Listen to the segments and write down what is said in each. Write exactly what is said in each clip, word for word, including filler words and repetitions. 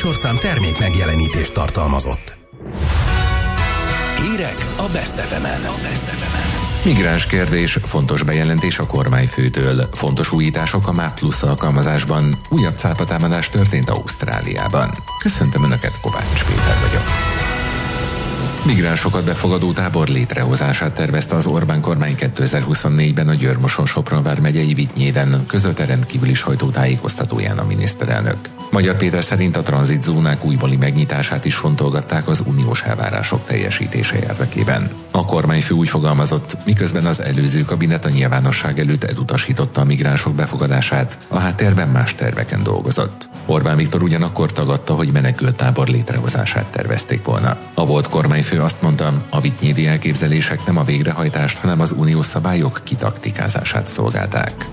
műsorszám termék megjelenítést tartalmazott. Hírek a Best ef emen. Migráns kérdés, fontos bejelentés a kormányfőtől. Fontos újítások a MÁV Plusz alkalmazásban. Újabb cápatámadás történt Ausztráliában. Köszöntöm Önöket, Kovács Péter vagyok. Migránsokat befogadó tábor létrehozását tervezte az Orbán kormány kétezer-huszonnégyben a Győr-Moson-Sopron vármegyei Vitynyéden, közölte rendkívüli sajtótájékoztatóján a miniszterelnök. Magyar Péter szerint a tranzitzónák újbóli megnyitását is fontolgatták az uniós elvárások teljesítése érdekében. A kormányfő úgy fogalmazott, miközben az előző kabinet a nyilvánosság előtt elutasította a migránsok befogadását, a háttérben más terveken dolgozott. Orbán Viktor ugyanakkor tagadta, hogy menekülttábor létrehozását tervezték volna. A volt kormányfő azt mondta, a vitynyédi elképzelések nem a végrehajtást, hanem az uniós szabályok kitaktikázását szolgálták.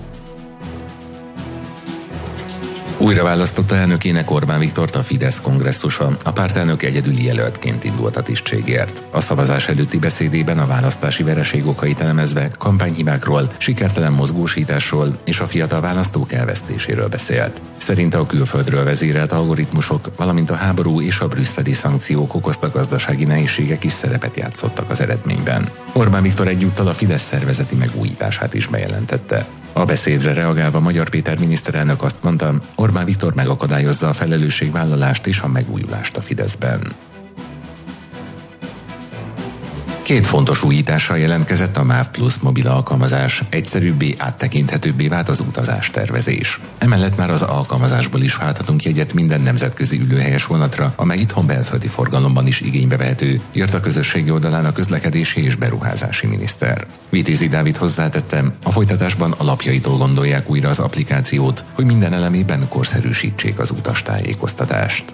Újra választotta elnökének Orbán Viktort a Fidesz kongresszusa. A pártelnök egyedüli jelöltként indult a tisztségért. A szavazás előtti beszédében a választási vereség okait elemezve kampányhibákról, sikertelen mozgósításról és a fiatal választók elvesztéséről beszélt. Szerinte a külföldről vezérelt algoritmusok, valamint a háború és a brüsszeli szankciók okozta gazdasági nehézségek is szerepet játszottak az eredményben. Orbán Viktor egyúttal a Fidesz szervezeti megújítását is bejelentette. A beszédre reagálva Magyar Péter miniszterelnök azt mondta, Orbán Viktor megakadályozza a felelősségvállalást és a megújulást a Fideszben. Két fontos újítással jelentkezett a MÁV Plusz mobil alkalmazás, egyszerűbbé, áttekinthetőbbé vált az utazás-tervezés. Emellett már az alkalmazásból is válthatunk jegyet minden nemzetközi ülőhelyes vonatra, amely itthon belföldi forgalomban is igénybe vehető, írt a közösségi oldalán a közlekedési és beruházási miniszter. Vitézi Dávid hozzátette, a folytatásban alapjaitól gondolják újra az applikációt, hogy minden elemében korszerűsítsék az utastájékoztatást.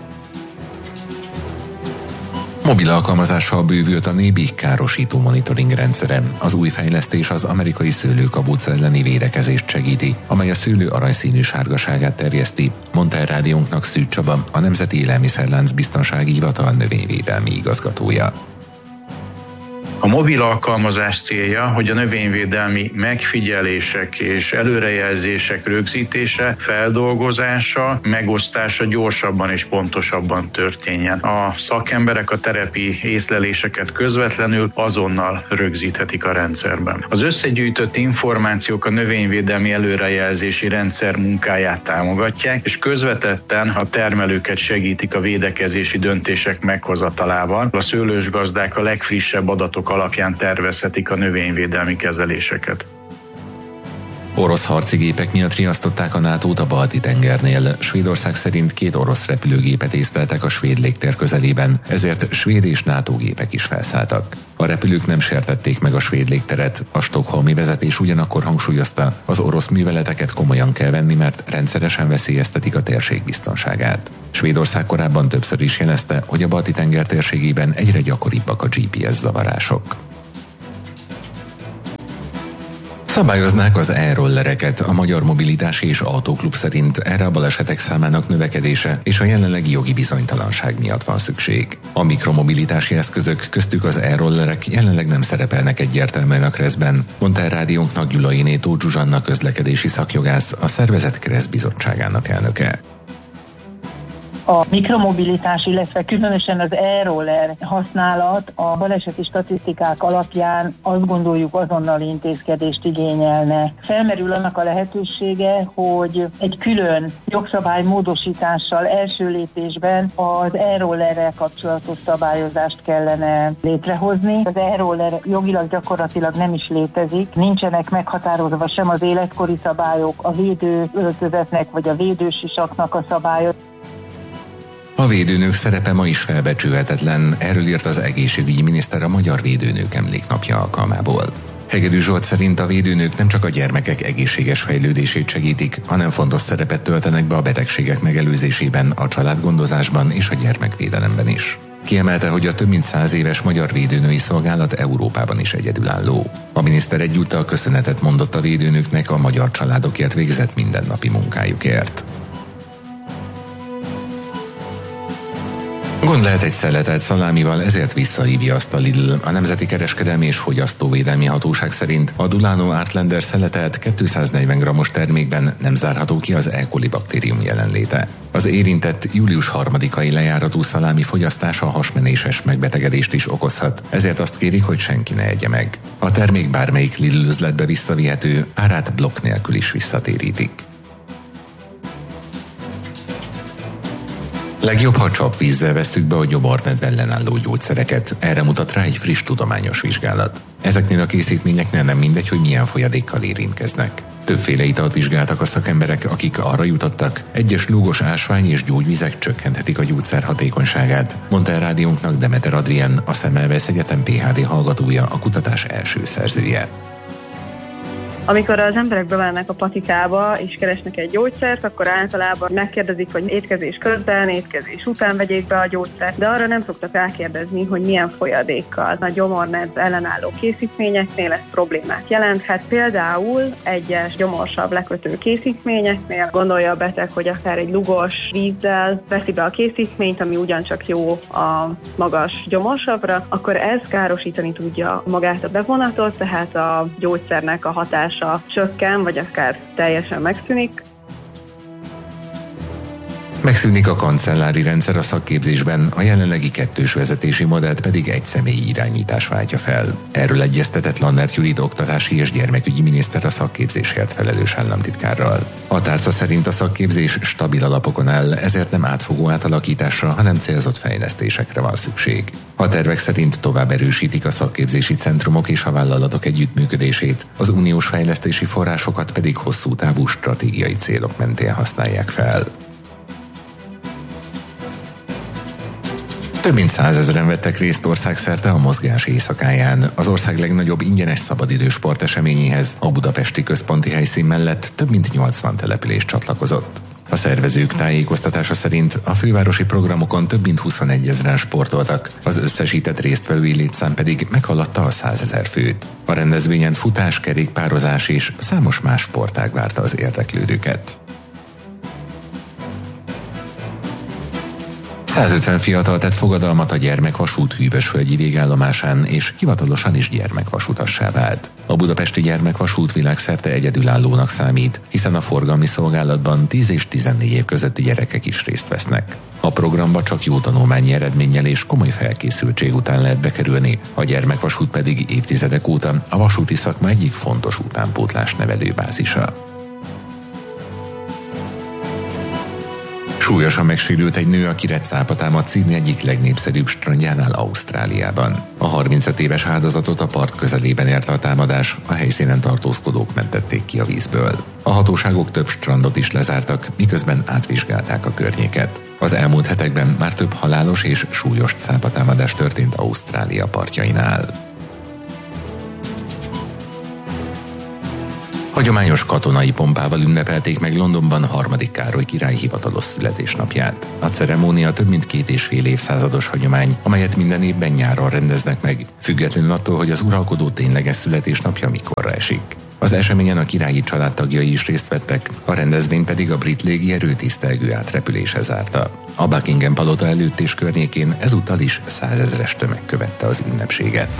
Mobil alkalmazással bővült a Nébih károsító monitoring rendszere. Az új fejlesztés az amerikai szőlőkabóca elleni védekezést segíti, amely a szőlő aranyszínű sárgaságát terjeszti, mondta el rádiónknak Szűcs Csaba, a Nemzeti Élelmiszerlánc Biztonsági Hivatal növényvédelmi igazgatója. A mobil alkalmazás célja, hogy a növényvédelmi megfigyelések és előrejelzések rögzítése, feldolgozása, megosztása gyorsabban és pontosabban történjen. A szakemberek a terepi észleléseket közvetlenül azonnal rögzíthetik a rendszerben. Az összegyűjtött információk a növényvédelmi előrejelzési rendszer munkáját támogatják, és közvetetten a termelőket segítik a védekezési döntések meghozatalában. A szőlősgazdák a legfrissebb adatok alapján tervezhetik a növényvédelmi kezeléseket. Orosz harci gépek miatt riasztották a nátót a Balti-tengernél. Svédország szerint két orosz repülőgépet észleltek a svéd légtér közelében, ezért svéd és NATO gépek is felszálltak. A repülők nem sértették meg a svéd légteret, a stockholmi vezetés ugyanakkor hangsúlyozta, az orosz műveleteket komolyan kell venni, mert rendszeresen veszélyeztetik a térség biztonságát. Svédország korábban többször is jelezte, hogy a Balti-tenger térségében egyre gyakoribbak a gé pé es zavarások. Szabályoznák az e-rollereket. A Magyar Mobilitási és Autóklub szerint erre a balesetek számának növekedése és a jelenlegi jogi bizonytalanság miatt van szükség. A mikromobilitási eszközök, köztük az e-rollerek jelenleg nem szerepelnek egyértelműen a kreszben, mondta el rádiónknak Gyulai Nétó Zsuzsanna közlekedési szakjogász, a szervezet KRESZ bizottságának elnöke. A mikromobilitás, illetve különösen az e-roller használat a baleseti statisztikák alapján azt gondoljuk azonnali intézkedést igényelne. Felmerül annak a lehetősége, hogy egy külön jogszabály módosítással első lépésben az e-rollerrel kapcsolatos szabályozást kellene létrehozni. Az e-roller jogilag gyakorlatilag nem is létezik, nincsenek meghatározva sem az életkori szabályok, a védőöltözetnek vagy a védősisaknak a szabályok. A védőnők szerepe ma is felbecsülhetetlen, erről írt az egészségügyi miniszter a Magyar Védőnők Emléknapja alkalmából. Hegedű Zsolt szerint a védőnők nem csak a gyermekek egészséges fejlődését segítik, hanem fontos szerepet töltenek be a betegségek megelőzésében, a családgondozásban és a gyermekvédelemben is. Kiemelte, hogy a több mint száz éves Magyar Védőnői Szolgálat Európában is egyedülálló. A miniszter egyúttal köszönetet mondott a védőnőknek a magyar családokért végzett mindennapi munkájukért. Gond lehet egy szeletelt szalámival, ezért visszahívja azt a Lidl. A Nemzeti Kereskedelmi és Fogyasztóvédelmi Hatóság szerint a Dulano Artlander szeletelt kétszáznegyven grammos termékben nem zárható ki az E. coli baktérium jelenléte. Az érintett július harmadikai lejáratú szalámi fogyasztása hasmenéses megbetegedést is okozhat, ezért azt kérik, hogy senki ne egye meg. A termék bármelyik Lidl üzletbe visszavihető, árát blokk nélkül is visszatérítik. Legjobb, ha csapvízzel vesszük be a gyobornedv ellenálló gyógyszereket. Erre mutat rá egy friss tudományos vizsgálat. Ezeknél a készítményeknél nem mindegy, hogy milyen folyadékkal érintkeznek. Többféle italt vizsgáltak a szakemberek, akik arra jutottak, egyes lúgos ásvány és gyógyvizek csökkenthetik a gyógyszer hatékonyságát, mondta el rádiónknak Demeter Adrien, a Semmelweis Egyetem pé há dé hallgatója, a kutatás első szerzője. Amikor az emberek bemennek a patikába és keresnek egy gyógyszert, akkor általában megkérdezik, hogy étkezés közben, étkezés után vegyék be a gyógyszert, de arra nem szoktak elkérdezni, hogy milyen folyadékkal. A gyomornedv ellenálló készítményeknél ez problémát jelenthet. Például egyes gyomorsav lekötő készítményeknél gondolja a beteg, hogy akár egy lugos vízzel veszi be a készítményt, ami ugyancsak jó a magas gyomorsavra, akkor ez károsítani tudja magát a bevonatot, tehát a gyógyszernek a hatása csökken, vagy akár teljesen megszűnik. Megszűnik a kancellári rendszer a szakképzésben, a jelenlegi kettős vezetési modellt pedig egy személyi irányítás váltja fel. Erről egyeztetett Lannert Judit oktatási és gyermekügyi miniszter a szakképzésért felelős államtitkárral. A tárca szerint a szakképzés stabil alapokon áll, ezért nem átfogó átalakításra, hanem célzott fejlesztésekre van szükség. A tervek szerint tovább erősítik a szakképzési centrumok és a vállalatok együttműködését, az uniós fejlesztési forrásokat pedig hosszú távú stratégiai célok mentén használják fel. Több mint százezren vettek részt országszerte a mozgás éjszakáján. Az ország legnagyobb ingyenes szabadidős sporteseményéhez a budapesti központi helyszín mellett több mint nyolcvan település csatlakozott. A szervezők tájékoztatása szerint a fővárosi programokon több mint huszonegyezren sportoltak, az összesített résztvevői létszám pedig meghaladta a százezer főt. A rendezvényen futás, kerékpározás és számos más sportág várta az érdeklődőket. százötven fiatal tett fogadalmat a gyermekvasút Hűvösvölgyi végállomásán, és hivatalosan is gyermekvasutassá vált. A budapesti gyermekvasút világszerte egyedülállónak számít, hiszen a forgalmi szolgálatban tíz és tizennégy év közötti gyerekek is részt vesznek. A programba csak jó tanulmányi eredménnyel és komoly felkészültség után lehet bekerülni, a gyermekvasút pedig évtizedek óta a vasúti szakma egyik fontos utánpótlás nevelőbázisa. Súlyosan megsérült egy nő, akire cápa támadt Sydney egyik legnépszerűbb strandjánál Ausztráliában. A harmincöt éves áldozatot a part közelében érte a támadás, a helyszínen tartózkodók mentették ki a vízből. A hatóságok több strandot is lezártak, miközben átvizsgálták a környéket. Az elmúlt hetekben már több halálos és súlyos cápatámadás történt Ausztrália partjainál. Hagyományos katonai pompával ünnepelték meg Londonban harmadik Károly király hivatalos születésnapját. A ceremónia több mint két és fél évszázados hagyomány, amelyet minden évben nyáron rendeznek meg, függetlenül attól, hogy az uralkodó tényleges születésnapja mikorra esik. Az eseményen a királyi családtagjai is részt vettek, a rendezvény pedig a brit légierő tisztelgő átrepülése zárta. A Buckingham palota előtt és környékén ezúttal is százezres tömeg követte az ünnepséget.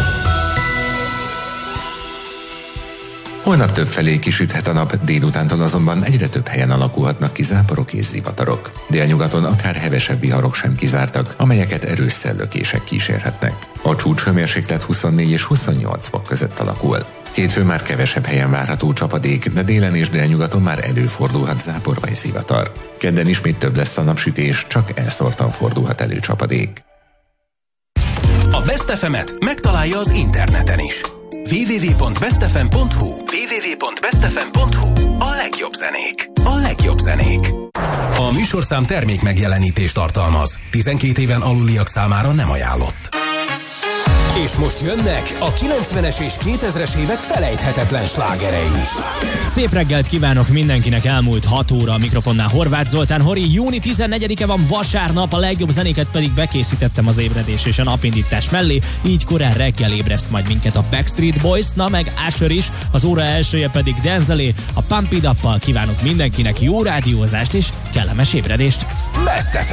Holnap többfelé kisüthet a nap, délutántól azonban egyre több helyen alakulhatnak ki záporok és zivatarok. Délnyugaton akár hevesebb viharok sem kizártak, amelyeket erős szellőkések kísérhetnek. A csúcshőmérséklet huszonnégy és huszonnyolc fok között alakul. Hétfőn már kevesebb helyen várható csapadék, de délen és délnyugaton már előfordulhat zápor vagy zivatar. Kedden ismét több lesz a napsütés, csak elszórtan fordulhat elő csapadék. A Best ef emet megtalálja az interneten is. double-u double-u double-u pont best f m pont h u double-u double-u double-u pont best f m pont h u A legjobb zenék. A legjobb zenék. A műsorszám termék megjelenítést tartalmaz. tizenkét éven aluliak számára nem ajánlott. És most jönnek a kilencvenes és kétezres évek felejthetetlen slágerei. Szép reggelt kívánok mindenkinek, elmúlt hat óra, a mikrofonnál Horváth Zoltán. Hori, júni tizennegyedike van, vasárnap, a legjobb zenéket pedig bekészítettem az ébredés és a napindítás mellé, így korán reggel ébreszt majd minket a Backstreet Boys, na meg Usher is, az óra elsője pedig Denzelé, a Pump It Up-pal kívánok mindenkinek jó rádiózást és kellemes ébredést. Best ef